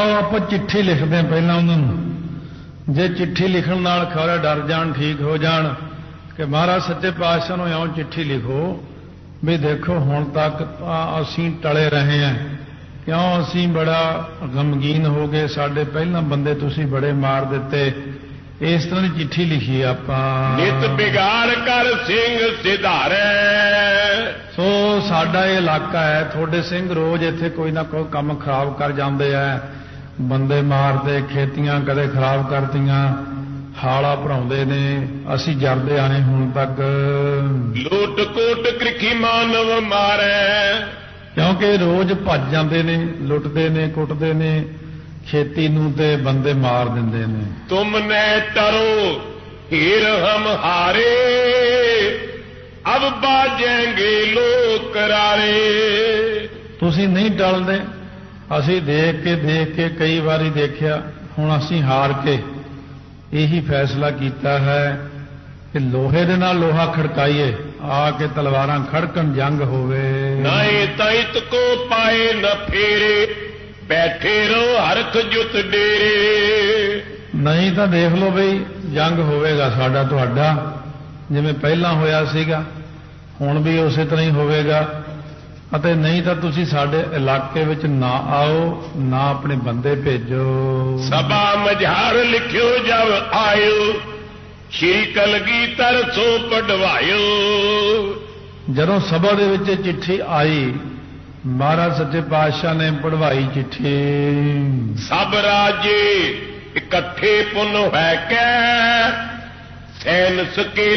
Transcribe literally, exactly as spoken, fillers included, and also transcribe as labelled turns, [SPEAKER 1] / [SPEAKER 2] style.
[SPEAKER 1] आओ आप चिट्ठी लिखते हैं पहला उन्होंने जे चिट्ठी लिखण नाल खौरा डर जान ठीक हो जान कि महाराज सच्चे पातशाह नूं आओ चिट्ठी लिखो भी देखो हुण तक असीं टले रहे हैं क्यों असीं बड़ा गमगीन हो गए साडे पहला बंदे तुसीं बड़े मार दिते इस तरह की चिट्ठी लिखी आपां
[SPEAKER 2] नित बिगाड़ कर सिंह सिधारे
[SPEAKER 1] सो साडा ये इलाका है थोड़े सिंह रोज इत्थे कोई ना कोई काम खराब कर जाते हैं बंदे मारते खेतियां कदे खराब करतियां हाड़ा भराउंदे ने असीं जरदे आए हुण तक
[SPEAKER 2] लूट कोट कृखी मानव मारे
[SPEAKER 1] क्योंकि रोज भज जाते ने लुटते ने कुटते ने खेती नूं ते बंदे मार दिंदे ने
[SPEAKER 2] तुमने टरो हीर हम हारे अब बाजेंगे लोग करारे
[SPEAKER 1] तुसीं नहीं टलदे असीं देख के देख के कई बारी देखिया हुण असीं हार के यही फैसला किया है कि लोहे दे नाल लोहा खड़काइए आके तलवारां खड़कन जंग होवे
[SPEAKER 2] नहीं तैत को पाए न फेरे बैठे रहो हरख जुत डेरे
[SPEAKER 1] नहीं तो देख लो बई जंग होवेगा साडा तुहाडा जिवें पहला होया सीगा हुण भी उसे तरह ही होवेगा अते नहीं तो तुसी साडे इलाके विच ना आओ ना अपने बंदे भेजो
[SPEAKER 2] सभा मझार लिखियो जब आयो श्री कलगीधर सो पढ़वायो
[SPEAKER 1] जदों सभा दे विच चिट्ठी आई महाराज सच्चे पातशाह ने पढ़वाई चिट्ठी
[SPEAKER 2] सब राजे इकट्ठे पुन है कै सैन सके